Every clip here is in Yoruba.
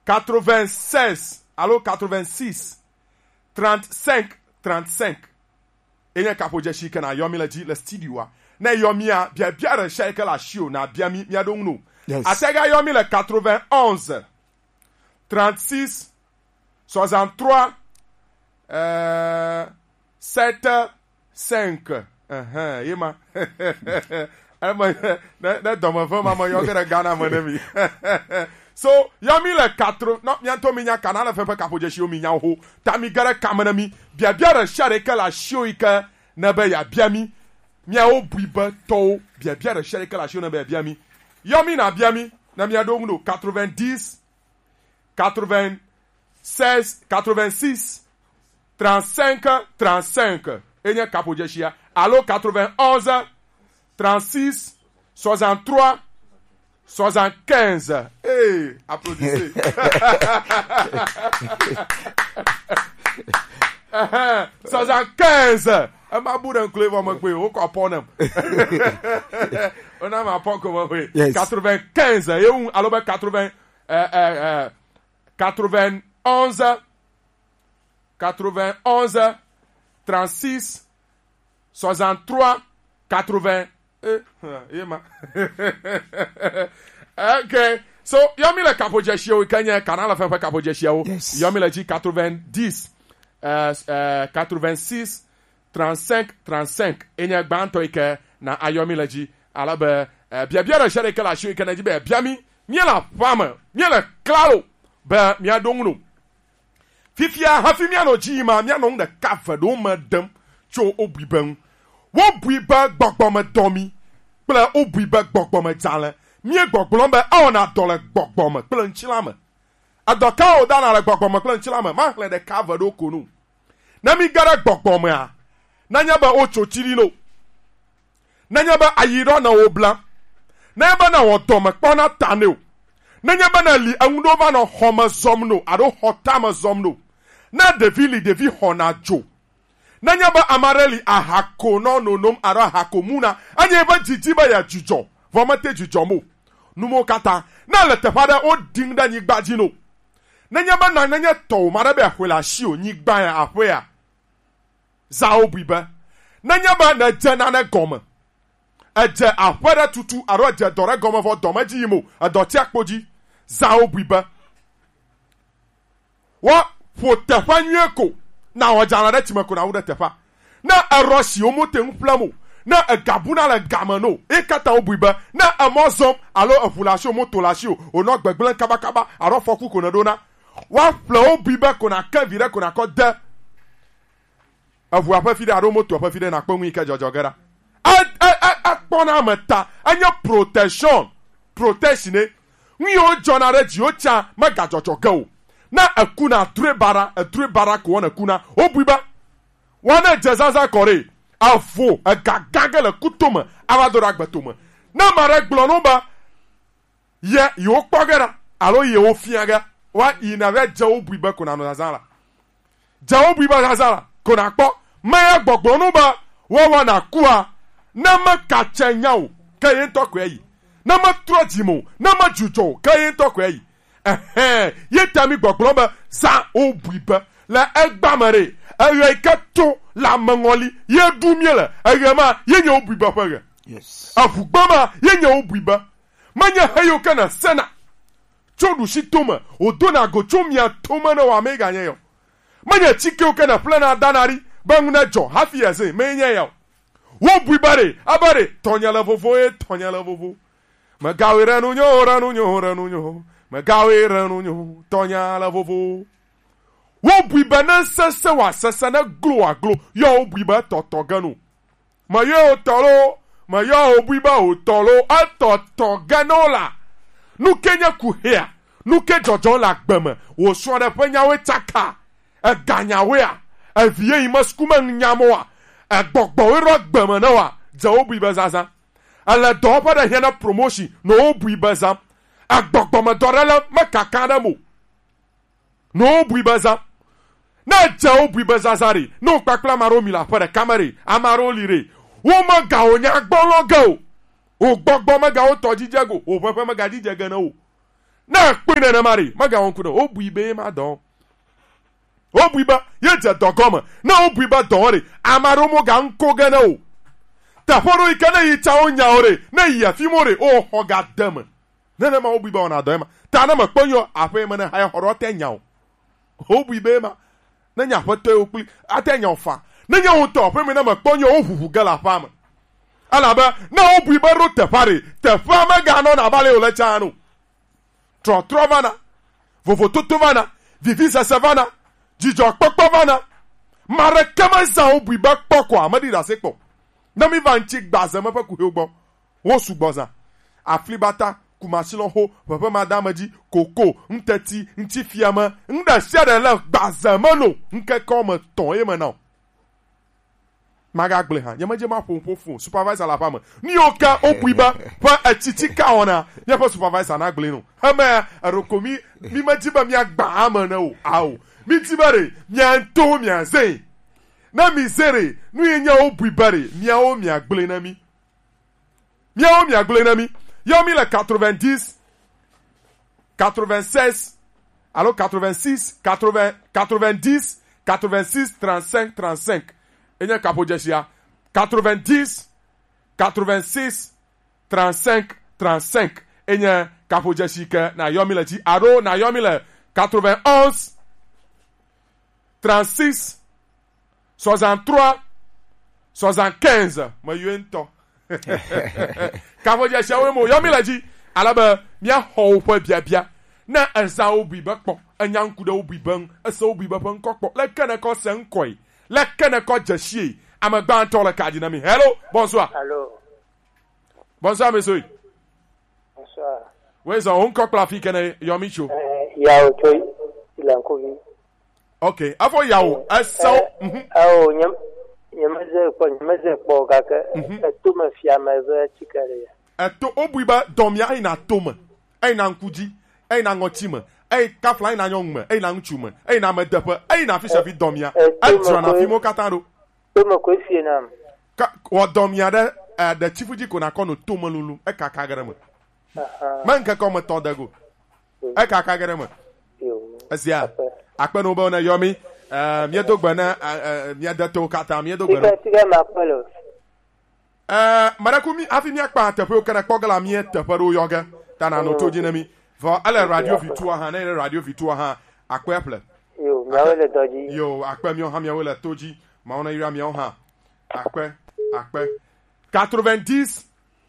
96, allo 86, 35, 35. Enye kapoje shike na yomi la di le studio na yomi a bia shike la shio na bia mi adong no. Yes. Atega yomi le 91, 36, 63, 7, 5. Yema. Na doma fo mama yogere Ghana monemi. So, yomi le 4, no, mianto minya kanala fepe kapoje shio minya ho, ta mi gara kamanami, bia re share ke la shio ike, na be ya biami, mia o buiba to, bia re share ke la shio na be ya biami. Yomi na biami, na mia dong no, 90, 96, 86, 35, 35. Enye kapoje shia, allo 91, 36, 63, 75. Hey, applaudissez. 75. Ma bout d'un clé va me couper. On comprend. On a ma pas comment oui. 95. Et on alors 80 91 36 63 80. Okay. So, yomi le kapoje shio kanya kanala fe kapoje shio. Yomi le di 90 86 35 35. Enye gbanto ike na ayomi le di alabe bia re shere ke la shio ike na di be biami mi la fama mi la claro be mi adongno. Fifia hafi mi ano ji ma mi ano de kafa do madam cho obiban. Wo buiba gbogbo me domi. Ple obuiba gbogbo me jale. Mie gbogbo be ona dole gbogbo me ple nchilame. Adoka o dana le gbogbo me ple nchilame. Ma hle de cover do konu. Na mi gara gbogbo me a. Na nya ba o chochiri no. Na nya ba ayiro na obla. Na ba na wodome kpona taneo. Na nya ba na li anudova no homa zomno. Ado hotama zomno. Na devi hona jo. Nanya ba amareli ahako no nom ara hako muna anya ba jijiba ya jujo vomate jujo mo numo kata na le tefada o dingda nyi gbaji no nanya ba na nanya to mara be ahwela shio nyi gba ya ahwe za obiba nanya ba na jana na goma eje ahwera tutu aro je dore goma vo domaji yimo adoti akpoji za obiba wa fotefa nyeko na wajana de timako na wude tefa na eroshi omote nflamo na egabuna le gamano ekata obuiba na amozom alo efulasho moto lasho ono gbegblen kabakaba aro foku konadona wa fla obuiba kona kavire kona ko de avu apa fide aro moto apa fide na kponu ike jojogera akpona meta anya protection nwi o jonare ji o cha mega jojogo na akuna dure bara ko na kuna obuiba wana jezaza kore afo agagaga le kutoma avadora gbatoma na mare gblonomba ye yo kpogera alo ye ofiaga wa inave ja obuiba kona no zazala ja obuiba zazala kona kpo ma gbogbonomba wa na kuwa na makacha nyao kayen toko yi na matrojimo na majujo kayen toko yi ye tami gbogbonomba sa obuiba la egbamare ayekato la mangoli ye dumiela ayama ye nya obuiba faga yes afugbama ye nya obuiba manya hayo kana sena chodu shitoma odona gochomia toma na wa mega nyeyo manya chike kana plana danari banguna jo hafi eze menya yo wo buibare abare tonya la vovo magawe ranunyo magawe tonya la vovo wo buiba na sese wa sese na glo yo buiba totogano ma yo tolo ma yo buiba o tolo atotogano la nu kenya kuhia nu ke jojo la gbeme wo so de penya we taka e ganyawe a vie yi maskuma nyamo a gbogbo we ro gbeme na wa za wo buiba zaza ala do pa da hena promotion no wo buiba zam a gbogbo ma dorala makaka na mo no buiba zam na jao buiba zazari no kpakla maro mi la pere kamere amaro lire wo ma ga onya gbologo o gbogbo ma ga o tojijego o pepe ma ga dijege na o na kpene na mari maga won kuno obu ibe ma don obu iba ye je dogoma na obu iba don re amaro mo ga nko gana o ta foro ikana yi cha onya ore na yi afimore o hoga dem na ma obu iba ona don ma ta na ma kponyo afa ma na ha horo tenya o obu ibe ma na nya foto okuli atenya ofa na nya on top me na ma kponyo ohuhu gala fama alaba na obu iba ro te pare te fama ga no na bale o le chanu Trovana, Vovototovana, Vivisa Savana, Jijo Pokpovana, Marakama Zao Biba Poko, Amadida Sepo. Nami Vanchik Bazama Pakubo, Wosuboza, Aflibata, Kumasilon Ho, Papa Madamaji, Koko, Ntati, Ntifiama, Nda Shadala Bazamano, Nkakoma, Toema now. Magagleha, Yamajama Fon, supervisor la femme. Nioka Obuiba, pa a chichika ona, Yapa supervisor Naglino. Hama, a rokomi, Mimajiba Miak Bahama no, ow. Mitibare, Mianto Miaze. Na misere, Nuya Obuibare, Miao Miak Blenami. Miao Miak Blenami. Yomi la 90, 96, alors 86, 80, 90, 86, 35, 35. Enya kapojesia 90 86 35 35 enya kapojesika na yomile ti aro na yomile 91 36 63 75 ma yento kapojesia we mo yomile ji alaba mia ho po bia na ensa obi bakpo enya nkuda obi ban esa obi bapan kokpo le kana ko senkoi la kene ko jeshi amagba to la kadinami. Hello, bonsoir. Allô. Bonsoir monsieur. Bonsoir. Where's on ko plafi kene yomicho? Yao toy ilankovi. Okay, afo yao asa awo nyamaze ko kaka to ma fiama za chikare. Eto obuiba domia ina toma. Ina nkuji, ina ngotima. Ei kafla ina nyongme, ei na nchuma, ei na medepe, ei na fisha fi domia. Atra na fimo kataro. Toma ko fie nam. Ka wa domia de chifuji ko na kono toma lulu e ka kagere mo. Man ka ko mo to dago. E ka kagere mo. Asia. Akpe no ba na yomi, mi dogba na mi adato kata mi dogba. Tiga ma palo. Marakumi afi mi akpa tepe o kana kpogala mi tepe ro yoga. Tana no toji na mi. For alle radio vitua ha na radio vitua ha akweple Yo miawele doji yo akwe mi ha miawele toji ma ona ira mi ha akwe 90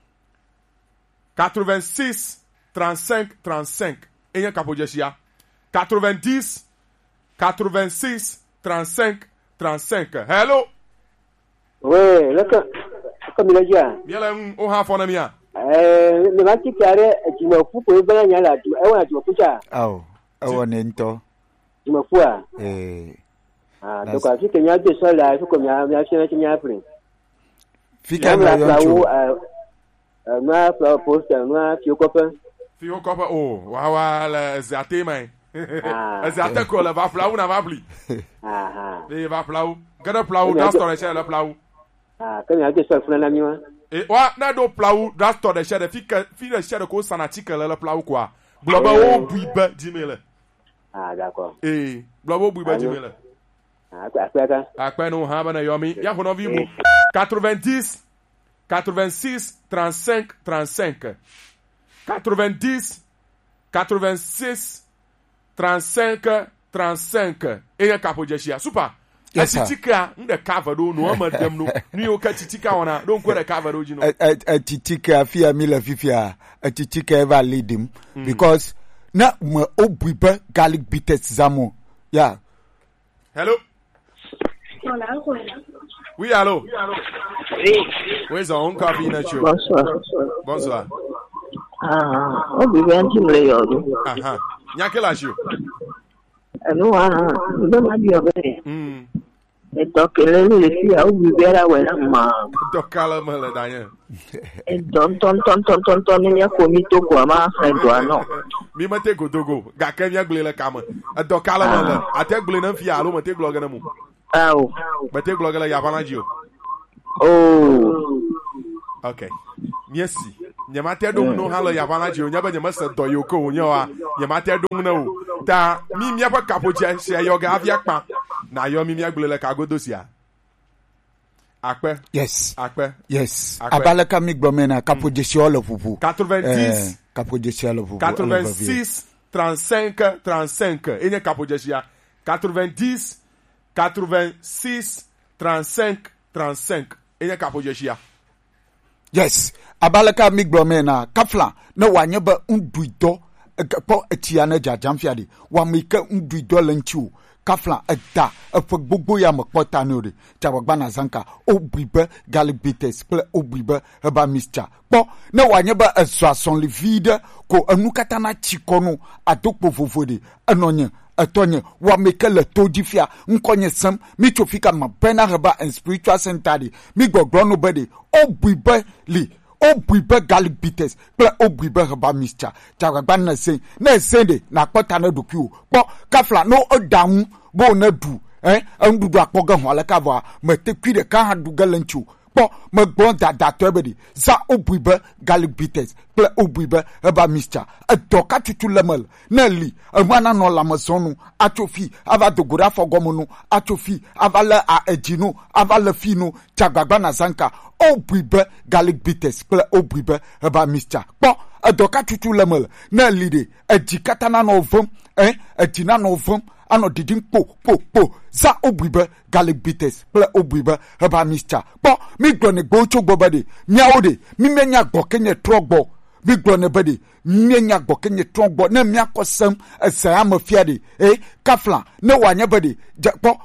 86 35 35 enya kapojesia 90 86 35 35 hello we laka kamilajia miele o ha fo na mi a le mati kare jimafu ko bana nyala tu e wa jimafu cha aw awo nento jimafu a to ka fi kenya de so la fi ko nya shena nya prin fika na yo na flower poster na fi ko pa oh wa la zate mai zate ko la va flau na va pli le va flau gada flau da store che la flau kenya de so funa na mi wa wa na do plau da store de shere fi de shere ko sanatique la plau quoi bloba o buiba dimele d'accord bloba o buiba dimele akpa no ha bana yomi ya hono vi mu 90 86 35 35 90 86 35 35 e ka pojeshia super Atitika nde kavado no amadam no ni o ka titika ona don ko re kavado ji no atitika fia mila fifia atitika ever lead him because na obuiba garlic bitters zamo yeah hello oui allô oui on coffee na show bonsoir obuiba anti mle yo nyakela show no ndo ma bi obe Dokele le fi a ubibera wela ma. Dokala mala danya. Ton ni ya komi to ko ma fredo ano. Mi mate go dogo. Ga ken ya gble la kama. Dokala mala. Ate gble na fi alo mate gloga na mu. Aw. Mate gloga la ya bana jio. Oh. Okay. Merci. nyamate dong no halo ya bana ji onya ba nyamase do yo ko onya wa nyamate dong na o ta mi mi apa kapo je yo ga afia pa na yo mi agbele ka godosia akpe Yes. akpe Yes. Akwe. Abalaka mi gbomena kapo jeshi ole fufu. 90 Kapo jeshi ole fufu. 86 35 35 enye kapo jesia 90 86 35 35 enye kapo jesia Yes. Abalaka mi gbomena kafla na wanye ba nduido po etia na jajamfiade. Wa mika nduido lenchu. Kafla eta efe gbogbo ya mekpota ni ode tabagba na zanka obribe garlic bitters ple obribe heba mixture po na wanye ba esoason le vide ko enukata na chikono adokpo fofode enonye etonye wa meke le todifia nkonye sem mi chofika mabena heba and spiritual center di mi gbogbo no bede obribe li obribe garlic bitters ple obribe heba mixture tabagba na sen de na kpota na doku po kafla no odahu bo na du ndudu akpoga ho alaka ba metekwi de kan hadu galanchu po megbon dada to ebedi za obuibe garlic bitters ple obuibe eba mixture adoka tutu lemel na li amana no lamasonu atofi ava dogora fogomunu atofi avala a ejinu avala finu chagbagba na zanka obuibe garlic bitters ple obuibe eba mixture po adoka tutu lemel na li de ejikata na no vom ejina no vom ano didin po za obuibe garlic bitters ple obuibe heba mixture po mi glone gbo chogbo bade miawode mi menya gbokenye trogbo mi glone bade menya gbokenye trogbo na mi akosem esa amafiade kafla na wanya bade po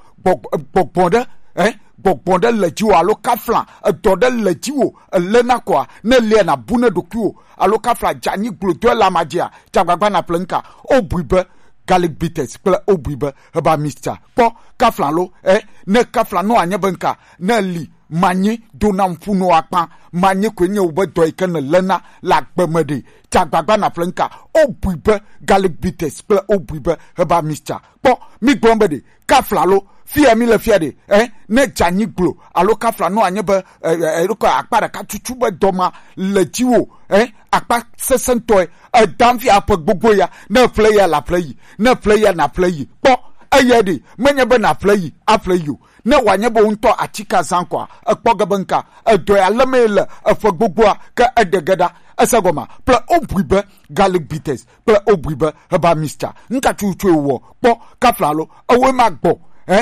bonde bonde lejiwo alo kafla dode lejiwo lena kwa na le na buna dokuo alo kafla jani gludo la magia jagbagba na plenka obuibe garlic bitters ple obuibe heba mixture po kafla lo ne kafla no anya banka na li manye dona mfuno akpa manye kwenye ube doike na lena la gbemede jagbagba na flanka obuibe garlic bitters ple obuibe heba mixture po mi gbombede kafla lo fia mi le fia de ne jani glo alo kafla no anya ba ko akpa ka tutu be doma lejiwo akpa sesento damfi apa gbogbo ya na player la play na player na play po ayede menye be na play aflayo na wanye bo nto achika sankwa ekpoga banka edo ya lemele afa gbogbo ka edegada asagoma ple obuibe garlic bitters ple obuibe heba mixture nka tutu ewo po kaflalo awe magbo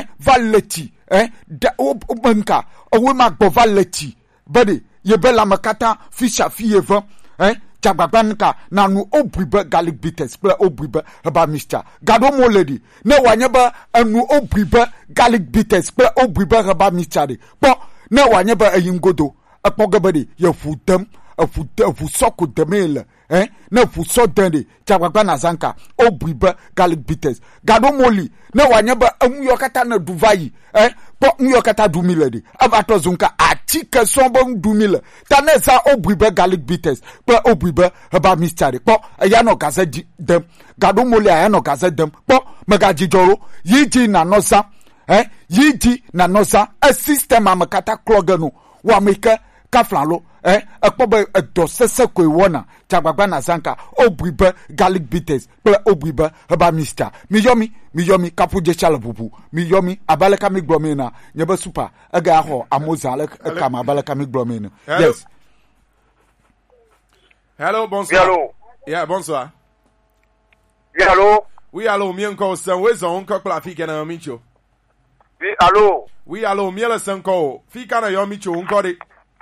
valeti da obanka awe magbo valeti bade yebela makata fisha fieva Jagbabanka na nu obuibe garlic bitters ple obuibe heba mixture gado mo lady ne wanyeba anu obuibe garlic bitters ple obuibe heba mixture po ne wanyeba ayingodo akpogabade ye futem afu soko demele ne fu so dende jagbagba na zanka obuibe garlic bitters gado moli ne wanyeba amuyokata na duvayi po muyokata dumile de abato zunka atike sombo dumile tanesa obuibe garlic bitters po obuibe heba mixture po ayano gaze dem gado moli ayano gaze dem po magaji joro yiji na nosa yiji na nosa a system amakata klogano wa meke kaflalo ekpobe do sese ko wona jagbagba na zanka obuibe garlic bitters ple obuibe heba mixture miyomi kapuje chalabubu miyomi abaleka mi glomena nyebe super aga ho amozale kama abaleka mi glomena yes hello bonsoir allô yeah bonsoir oui allô oui allô mien ko san wezon ko kla fi kana micho oui allô oui allô mien la san ko fi kana yo micho nkode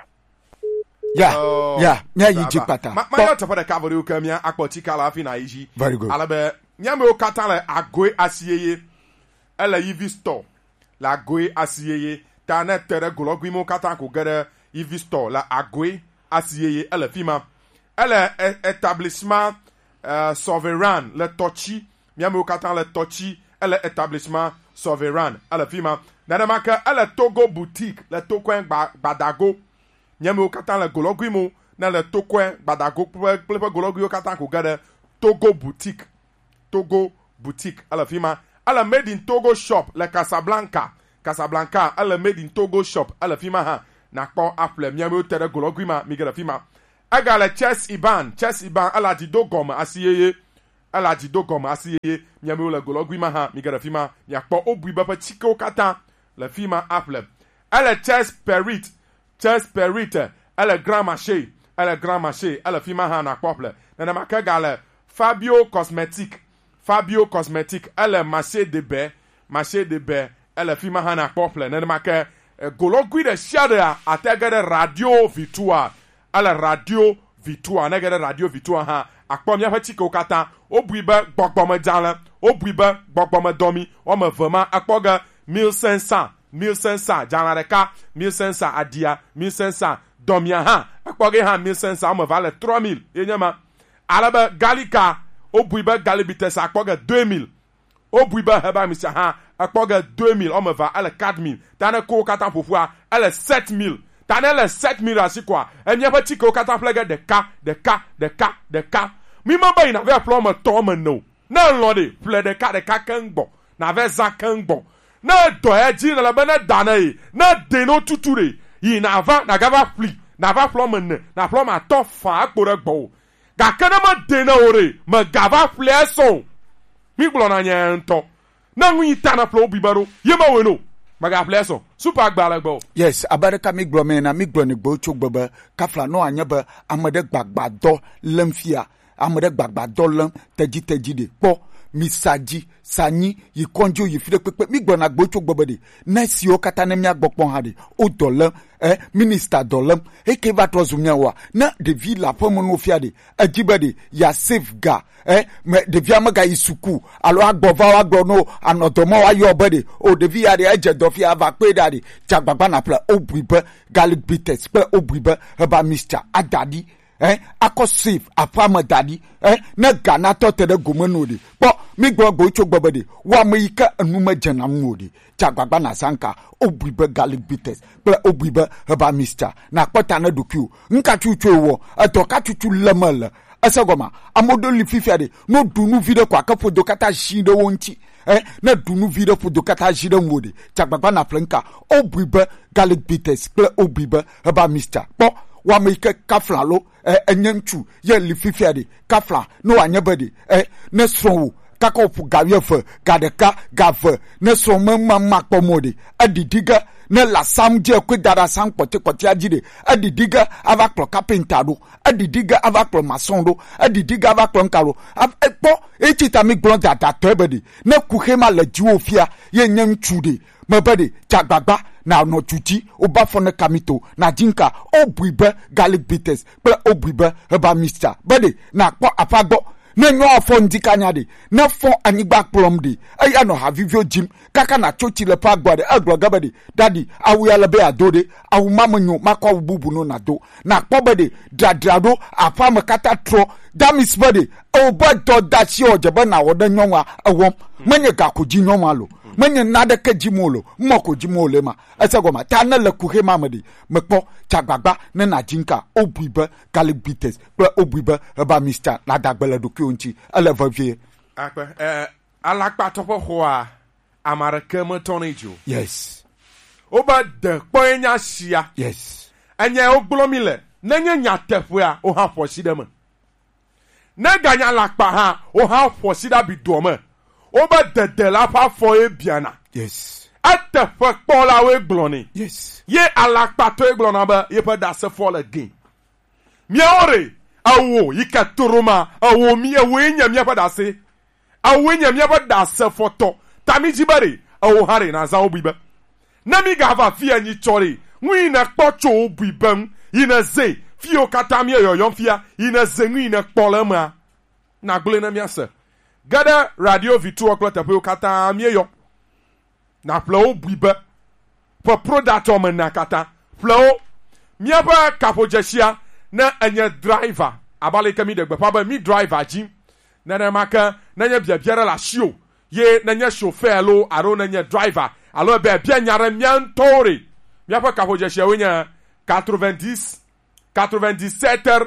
yeah yiji pata ma yo tapo de kavori o kamia akpoti kala fi na yiji very good alabe nyame o kata le agoe asiyeye ele yivi store la agoe asiyeye ta na tere gologwi mo kata ko gere yivi store la agoe asiyeye ele fima ele établissement souverain le tochi nyame o kata le tochi ele établissement souverain ele fima na maka ele Togo boutique le tokwen badago nyame o kata le gologwi mo na le tokwen badago plepe gologwi o kata ko gere Togo boutique ala fima ala made in Togo shop le Casablanca ala made in Togo shop ala fima ha na kpo afle miame o tere gologwima migera fima agale chess iban ala dido gom asiyeye ala dido gom asiyeye miami le gologui ma ha mi gara fima mi akpo obui ba chiko kata le fima apple ala chess perit ala grand marché ala fima ha na pople na maka gale Fabio Cosmetic ala marché de be ala fima ha na pople na maka gologui de shada ategere radio vitua ala radio vitua negere radio vitua ha akpom ya chiko kata obuiba gbogbome jala obuiba gbogbome domi o me vraiment akpoga 1500 jala reka 1500 adia 1500 domia ha akpoga ha 1500 o me vale 3000 yenyama alaba galika obuiba galibites akpoga 2000 obuiba heba misa ha akpoga 2000 o me va ala 4000 tane ko kata fofua ala 7000 Tanel 7000 asi quoi. Et n'y a pas de chico cataplega de cas. Mi mamba il avait appelé mon tom no. Non l'on ple de cas kangbo. N'avait za kangbo. Na doye di na la bana danae. Na deno tuture. Il n'ava na gava pli. N'ava plomb ne. Na plomb a to fa akbore gbo. Ga kana ma dena ore. Ma gava pli son. Mi blona nyanto. Na ngui tana plo bibaro. Yema weno. Maga pleso super agbala gbo yes abaraka miglo mena miglo ni gbo chogbaba kafla no anyaba amade gbagbado lemfia amade gbagbado lem teji de po misaji sanyi yi konjo yi fide pepe miglo na gbo chogbaba de na si o kata na mia gbopon ha de o dolem minister dolem eke va trozumia wa na de vi la pomo no fia de ajibade ya safeguard me de via maga isuku alo agbova wa gbo no anodomo wa yo body o de via de eje do fia va pe dadi jagbagba na pla obribe garlic bitters pe obribe ba Mr. Adadi ako safe afama dadi na gana to te de gomeno de po mi gbo chogbo de wa mika anuma janam ngodi jagbagba na sanka obribe garlic bitters pe obribe ba Mr. na kpota na doku nka chuchu wo atoka chuchu lemala asagoma amodo lififiade no dunu video kwa kapo dokata shido wonchi na dunu video po dokata shido ngodi chagbagba na flanka obribe garlic bitters ple obribe ba Mr. po wa make kafla lo enyanchu ye lififiade kafla no anyabade na so kakopu gawefe gadeka gave na so mamma makpomode adidiga ne la samje kwe dara sang pote ajide adidiga avaklo kapintado adidiga avaklo masondo adidiga avaklo nkaro po echita mi glon data tebedi ne kuhema le jiofia ye nyanchude mabede jagbagba na no tuti obafo ne kamito na jinka obuibe garlic bitters pe obuibe ba Mr. bede na kpo afago na nyo afọ ndikanya de na fo anyigba plom de aya no ha vivio jim kaka na chochi le pa gbade agloga de daddy awu ya lebe adode awu mamanyo makwa bubu no na do na kpobede dradrado afa makata tro damis body o bodo dachi ojebe na woda nyonwa awom manye ga koji nyonwa lo manye nada ka jimolo moko jimole ma asagoma ta na le kuhe mamadi mekpo chagbagba na jinka obuibe garlic bitters pe obuibe ba Mr. na dagbele dokunchi ala vavie akpe alakpa topo ho a amaraka motonejo yes oba de poenya shia yes enye ogbulomile nenye nyatefu a o ha fosidem na ganya lakpa ha o ha fosida bidome oba de la pa fo ebiana yes atefu kpola we gloni yes ye alakpa to glona ba ye pa da se fall again mi ore awo yikaturuma awo mi awo nya mi pa da se awo nya mi pa da se foto tamiji bare awo hare na za obiba na mi ga va fi anyi chori wi na kpocho obibam ina ze fi o katami yoyon fia ina ze wi na kpolama na gbole na mi ase gada radio vitu oklota pe o katami yo na flow obiba for product o na kata flow mi aba kapojeshia na anya driver abale kami de gba ba mi driver jim na maka na nya biabiara la shio ye na nya chauffeur lo aro na nya driver alo be bia nyara miantori mi pa kapoje she wenya 90 97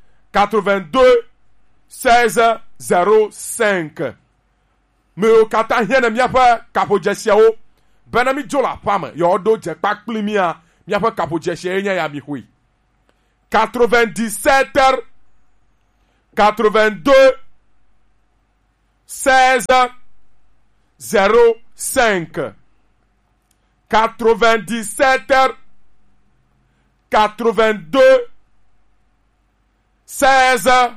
82 16 05 me o kata hiena mi pa kapoje she o benami jola pam yo do je pa klimia mi pa kapoje she nya ya mi hui 97 82 16 05 97 82 16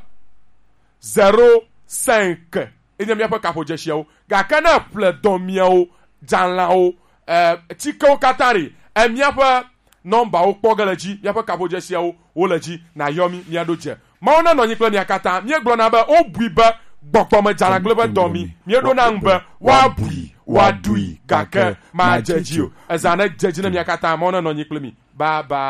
05 enya mi apa kapo jeshiao ga kana ple domiao janlao tikao katari mi apa number o pogalaji mi apa kapo jeshiao wolaji na yomi mi adoje ma ona no nyikle mi akata mi eglo na ba obuiba gbokpome janagle ba domi mi edo na ngba wa bui wa dui gaka ma jejio ezana jejina mi akata ma ona no nyikle mi bye bye.